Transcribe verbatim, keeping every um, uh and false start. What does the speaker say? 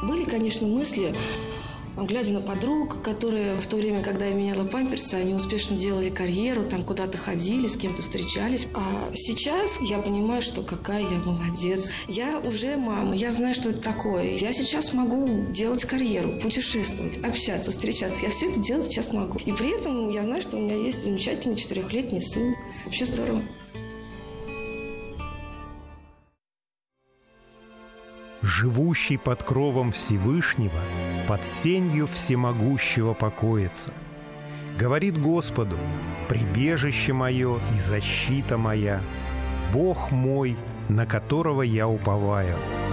Были, конечно, мысли, глядя на подруг, которые в то время, когда я меняла памперсы, они успешно делали карьеру, там куда-то ходили, с кем-то встречались. А сейчас я понимаю, что какая я молодец. Я уже мама, я знаю, что это такое. Я сейчас могу делать карьеру, путешествовать, общаться, встречаться. Я все это делать сейчас могу. И при этом я знаю, что у меня есть замечательный четырехлетний сын. Вообще здорово. Живущий под кровом Всевышнего, под сенью всемогущего покоится. Говорит Господу: прибежище мое и защита моя, Бог мой, на которого я уповаю.